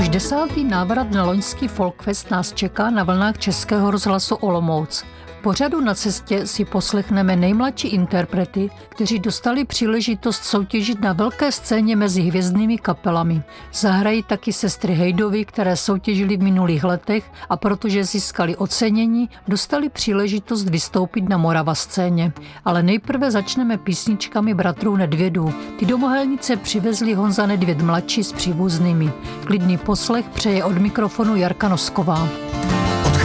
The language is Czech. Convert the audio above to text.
Už 10. návrat na loňský Folkfest nás čeká na vlnách Českého rozhlasu Olomouc. V pořadu Na cestě si poslechneme nejmladší interprety, kteří dostali příležitost soutěžit na velké scéně mezi hvězdnými kapelami. Zahrají taky sestry Hejdovy, které soutěžily v minulých letech a protože získali ocenění, dostali příležitost vystoupit na Morava scéně. Ale nejprve začneme písničkami bratrů Nedvědů. Ty do Mohelnice přivezli Honza Nedvěd mladší s příbuznými. Klidný poslech přeje od mikrofonu Jarka Nosková.